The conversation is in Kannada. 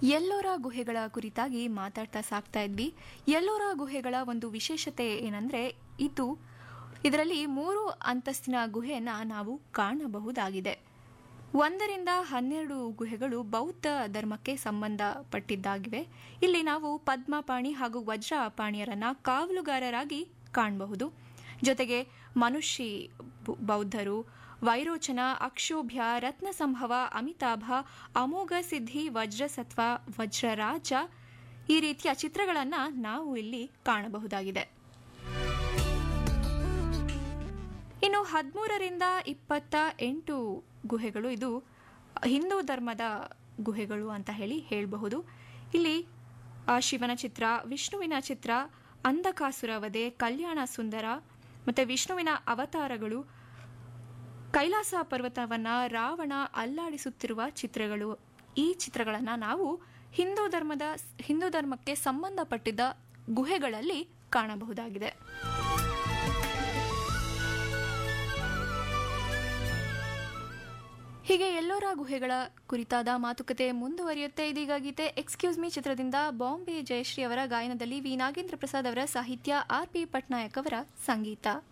ಎಲ್ಲೋರ ಗುಹೆಗಳ ಕುರಿತಾಗಿ ಮಾತಾಡ್ತಾ ಸಾಕ್ತಾ ಇದ್ವಿ. ಎಲ್ಲೋರ ಗುಹೆಗಳ ಒಂದು ವಿಶೇಷತೆ ಏನಂದ್ರೆ ಇದರಲ್ಲಿ 3 ಅಂತಸ್ತಿನ ಗುಹೆಯನ್ನ ನಾವು ಕಾಣಬಹುದಾಗಿದೆ. 1ರಿಂದ 12 ಗುಹೆಗಳು ಬೌದ್ಧ ಧರ್ಮಕ್ಕೆ ಸಂಬಂಧಪಟ್ಟಿದ್ದಾಗಿವೆ. ಇಲ್ಲಿ ನಾವು ಪದ್ಮಪಾಣಿ ಹಾಗೂ ವಜ್ರಪಾಣಿಯರನ್ನ ಕಾವಲುಗಾರರಾಗಿ ಕಾಣಬಹುದು. ಜೊತೆಗೆ ಮನುಷ್ಯ ಬೌದ್ಧರು, ವೈರೋಚನ, ಅಕ್ಷೋಭ್ಯ, ರತ್ನಸಂಭವ, ಅಮಿತಾಭ, ಅಮೋಘ ಸಿದ್ಧಿ, ವಜ್ರಸತ್ವ, ವಜ್ರರಾಜ ಈ ರೀತಿಯ ಚಿತ್ರಗಳನ್ನ ನಾವು ಇಲ್ಲಿ ಕಾಣಬಹುದಾಗಿದೆ. ಇನ್ನು 13ರಿಂದ 28 ಗುಹೆಗಳು ಇದು ಹಿಂದೂ ಧರ್ಮದ ಗುಹೆಗಳು ಅಂತ ಹೇಳಬಹುದು. ಇಲ್ಲಿ ಶಿವನ ಚಿತ್ರ, ವಿಷ್ಣುವಿನ ಚಿತ್ರ, ಅಂಧಕಾಸುರ ವಧೆ, ಕಲ್ಯಾಣ ಸುಂದರ ಮತ್ತೆ ವಿಷ್ಣುವಿನ ಅವತಾರಗಳು, ಕೈಲಾಸ ಪರ್ವತವನ್ನ ರಾವಣ ಅಲ್ಲಾಡಿಸುತ್ತಿರುವ ಚಿತ್ರಗಳು, ಈ ಚಿತ್ರಗಳನ್ನ ನಾವು ಹಿಂದೂ ಧರ್ಮಕ್ಕೆ ಸಂಬಂಧಪಟ್ಟಿದ್ದ ಗುಹೆಗಳಲ್ಲಿ ಕಾಣಬಹುದಾಗಿದೆ. ಹೀಗೆ ಎಲ್ಲೋರ ಗುಹೆಗಳ ಕುರಿತಾದ ಮಾತುಕತೆ ಮುಂದುವರಿಯುತ್ತೆ. ಇದೀಗ ಗೀತೆ ಎಕ್ಸ್ಕ್ಯೂಸ್ ಮೀ ಚಿತ್ರದಿಂದ ಬಾಂಬೆ ಜಯಶ್ರೀ ಅವರ ಗಾಯನದಲ್ಲಿ ವಿ ನಾಗೇಂದ್ರ ಪ್ರಸಾದ್ ಅವರ ಸಾಹಿತ್ಯ, ಆರ್ ಪಿ ಪಟ್ನಾಯಕ್ ಅವರ ಸಂಗೀತ.